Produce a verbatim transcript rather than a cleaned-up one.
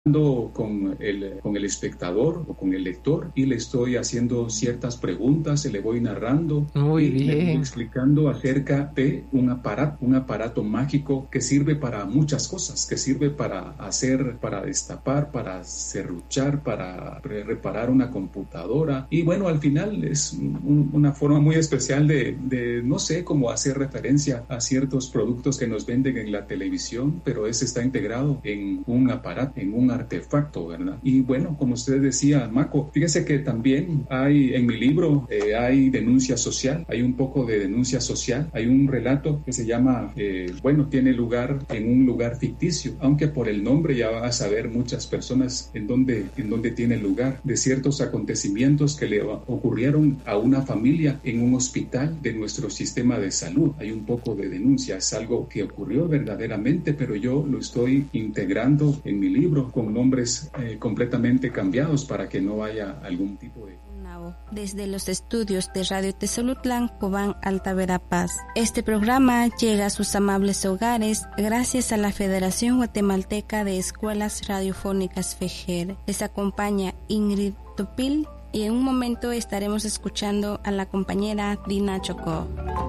con el, con el espectador o con el lector y le estoy haciendo ciertas preguntas, le voy narrando Muy y bien. le voy explicando acerca de un aparato, un aparato mágico que sirve para muchas cosas, que sirve para hacer, para destapar, para serruchar, para reparar una computadora y bueno, al final es un, una forma muy especial de, de, no sé, cómo hacer referencia a ciertos productos que nos venden en la televisión, pero ese está integrado en un aparato, en un artefacto, ¿verdad? Y bueno, como usted decía, Maco, fíjese que también hay en mi libro, eh, hay denuncia social, hay un poco de denuncia social, hay un relato que se llama, eh, bueno, tiene lugar en un lugar ficticio, aunque por el nombre ya van a saber muchas personas en dónde, en dónde tiene lugar, de ciertos acontecimientos que le ocurrieron a una familia en un hospital de nuestro sistema de salud. Hay un poco de denuncia, es algo que ocurrió verdaderamente, pero yo lo estoy integrando en mi libro con nombres eh, completamente cambiados para que no haya algún tipo de... Desde los estudios de Radio Tesolutlán, Cobán, Alta Verapaz. Este programa llega a sus amables hogares gracias a la Federación Guatemalteca de Escuelas Radiofónicas FEGER. Les acompaña Ingrid Tupil y en un momento estaremos escuchando a la compañera Dina Chocó.